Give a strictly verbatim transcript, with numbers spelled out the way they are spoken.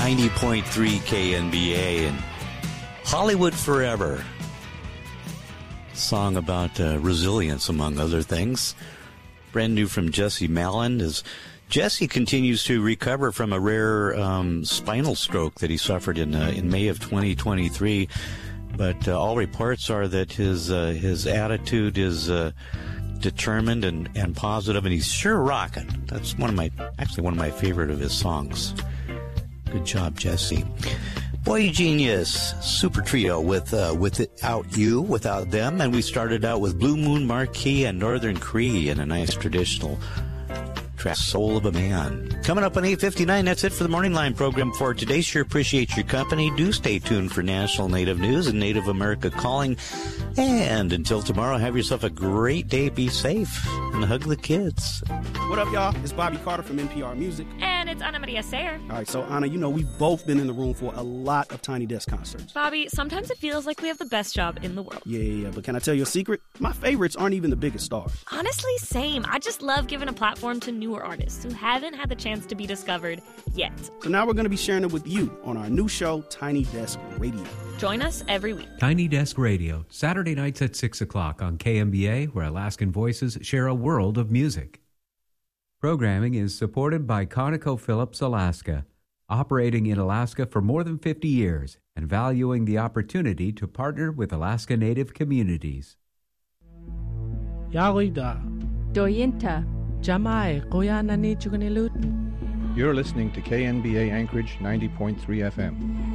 ninety point three K N B A and Hollywood Forever. Song about uh, resilience, among other things. Brand new from Jesse Malin. As Jesse continues to recover from a rare um, spinal stroke that he suffered in uh, in May of twenty twenty-three. But uh, all reports are that his uh, his attitude is uh, determined and, and positive, and he's sure rocking. That's one of my, actually one of my favorite of his songs. Good job, Jesse. Boy Genius, super trio with uh, Without You, Without Them, and we started out with Blue Moon Marquee and Northern Cree in a nice traditional track, Soul of a Man. Coming up on eight fifty-nine, that's it for the Morning Line program for today. Sure appreciate your company. Do stay tuned for National Native News and Native America Calling. And until tomorrow, have yourself a great day. Be safe and hug the kids. What up, y'all? It's Bobby Carter from N P R Music. And it's Ana Maria Sayer. All right, so Ana, you know, we've both been in the room for a lot of Tiny Desk concerts. Bobby, sometimes it feels like we have the best job in the world. Yeah, yeah, yeah, but can I tell you a secret? My favorites aren't even the biggest stars. Honestly, same. I just love giving a platform to newer artists who haven't had the chance to be discovered yet. So now we're going to be sharing it with you on our new show, Tiny Desk Radio. Join us every week. Tiny Desk Radio, Saturday nights at six o'clock on K M B A, where Alaskan voices share a world of music. Programming is supported by ConocoPhillips Alaska, operating in Alaska for more than fifty years and valuing the opportunity to partner with Alaska Native communities. Yawida. Doyinta. Jamai. Koyanani Chukanilut. You're listening to K N B A Anchorage ninety point three F M.